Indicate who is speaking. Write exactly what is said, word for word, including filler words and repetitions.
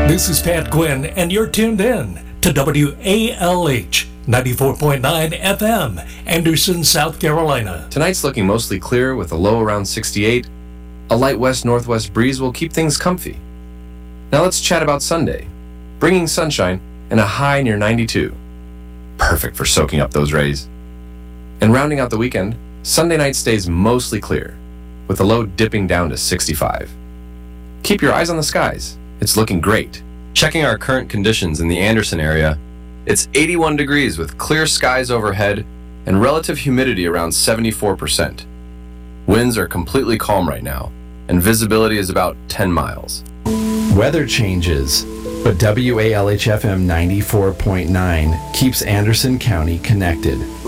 Speaker 1: This is Pat Quinn, and you're tuned in to W A L H ninety-four point nine F M, Anderson, South Carolina.
Speaker 2: Tonight's looking mostly clear with a low around sixty-eight. A light west-northwest breeze will keep things comfy. Now let's chat about Sunday, bringing sunshine and a high near ninety-two. Perfect for soaking up those rays. And rounding out the weekend, Sunday night stays mostly clear, with the low dipping down to sixty-five. Keep your eyes on the skies. It's looking great. Checking our current conditions in the Anderson area, it's eighty-one degrees with clear skies overhead and relative humidity around seventy-four percent. Winds are completely calm right now, and visibility is about ten miles.
Speaker 3: Weather changes, but W A L H F M ninety-four point nine keeps Anderson County connected.